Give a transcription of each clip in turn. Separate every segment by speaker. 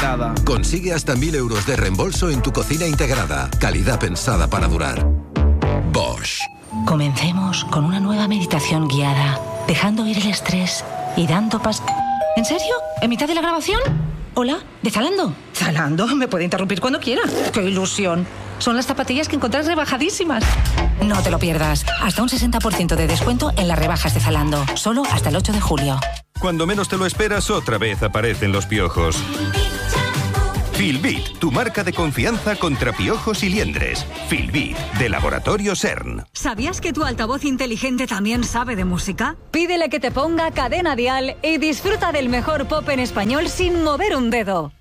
Speaker 1: Consigue hasta 1.000 euros de reembolso en tu cocina integrada. Calidad pensada para durar. Bosch.
Speaker 2: Comencemos con una nueva meditación guiada, dejando ir el estrés y dando ¿En serio? ¿En mitad de la grabación? Hola, ¿de Zalando? Zalando, me puede interrumpir cuando quiera. ¡Qué ilusión! Son las zapatillas que encontrás rebajadísimas. No te lo pierdas. Hasta un 60% de descuento en las rebajas de Zalando. Solo hasta el 8 de julio.
Speaker 3: Cuando menos te lo esperas, otra vez aparecen los piojos. Filbit, tu marca de confianza contra piojos y liendres. Filbit, de Laboratorio CERN.
Speaker 4: ¿Sabías que tu altavoz inteligente también sabe de música? Pídele que te ponga Cadena Dial y disfruta del mejor pop en español sin mover un dedo.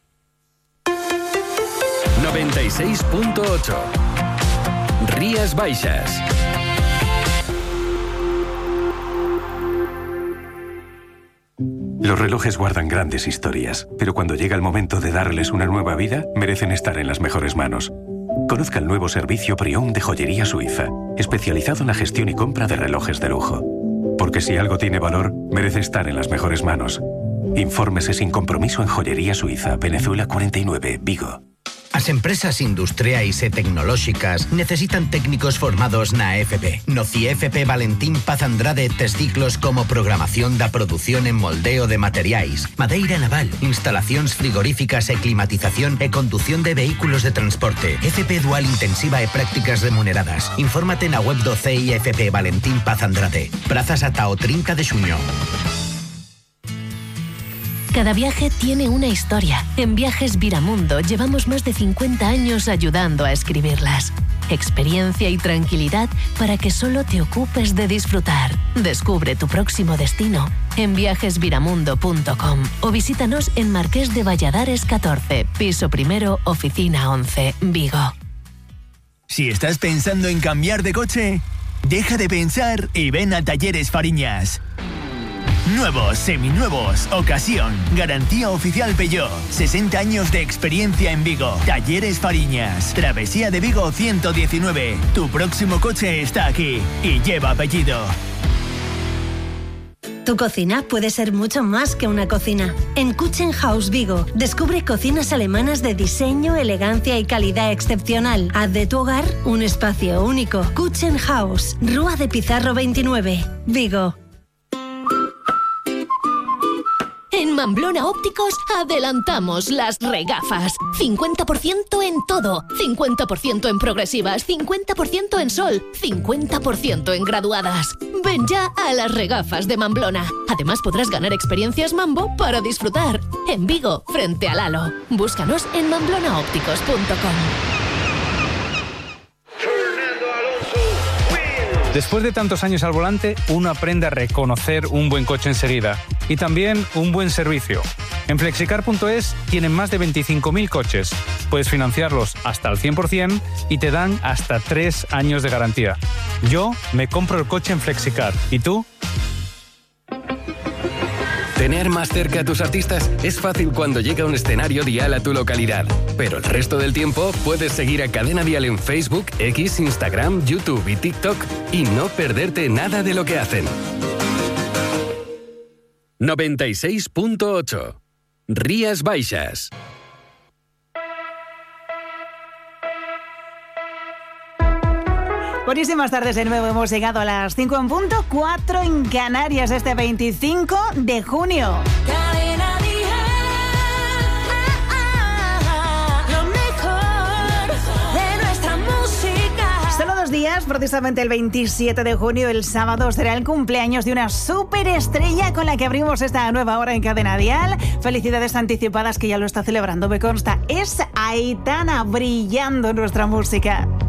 Speaker 5: 96.8 Rías Baixas.
Speaker 6: Los relojes guardan grandes historias, pero cuando llega el momento de darles una nueva vida, merecen estar en las mejores manos. Conozca el nuevo servicio Pre-Owned de Joyería Suiza, especializado en la gestión y compra de relojes de lujo. Porque si algo tiene valor, merece estar en las mejores manos. Infórmese sin compromiso en Joyería Suiza, Venezuela 49, Vigo.
Speaker 7: As empresas industriais e tecnolóxicas necesitan técnicos formados na FP. No CIEFP Valentín Paz Andrade tes ciclos como programación da produción en moldeo de materiais, madeira naval, instalacións frigoríficas e climatización e condución de vehículos de transporte, FP dual intensiva e prácticas remuneradas. Infórmate na web do CIEFP Valentín Paz Andrade. Prazas ata o 30 de xuño.
Speaker 8: Cada viaje tiene una historia. En Viajes Viramundo llevamos más de 50 años ayudando a escribirlas. Experiencia y tranquilidad para que solo te ocupes de disfrutar. Descubre tu próximo destino en viajesviramundo.com o visítanos en Marqués de Valladares 14, piso primero, oficina 11, Vigo.
Speaker 9: Si estás pensando en cambiar de coche, deja de pensar y ven a Talleres Fariñas. Nuevos, seminuevos, ocasión, garantía oficial Peugeot, 60 años de experiencia en Vigo. Talleres Fariñas, Travesía de Vigo 119. Tu próximo coche está aquí y lleva apellido.
Speaker 10: Tu cocina puede ser mucho más que una cocina. En Küchenhaus Vigo, descubre cocinas alemanas de diseño, elegancia y calidad excepcional. Haz de tu hogar un espacio único. Küchenhaus, Rúa de Pizarro 29, Vigo.
Speaker 8: En Mamblona Ópticos adelantamos las regafas. 50% en todo. 50% en progresivas, 50% en sol, 50% en graduadas. Ven ya a las regafas de Mamblona. Además podrás ganar experiencias Mambo para disfrutar. En Vigo, frente al Halo. Búscanos en mamblonaópticos.com.
Speaker 11: Después de tantos años al volante, uno aprende a reconocer un buen coche enseguida y también un buen servicio. En Flexicar.es tienen más de 25.000 coches. Puedes financiarlos hasta el 100% y te dan hasta 3 años de garantía. Yo me compro el coche en Flexicar. ¿Y tú?
Speaker 5: Tener más cerca a tus artistas es fácil cuando llega un escenario Dial a tu localidad. Pero el resto del tiempo puedes seguir a Cadena Dial en Facebook, X, Instagram, YouTube y TikTok y no perderte nada de lo que hacen. 96.8 Rías Baixas.
Speaker 12: Buenísimas tardes de nuevo, hemos llegado a las 5 en punto, 4 en Canarias, este 25 de junio.
Speaker 13: Cadena Dial, lo mejor de nuestra música.
Speaker 12: Solo 2 días, precisamente el 27 de junio, el sábado, será el cumpleaños de una superestrella con la que abrimos esta nueva hora en Cadena Dial. Felicidades anticipadas, que ya lo está celebrando, me consta. Es Aitana, brillando en nuestra música.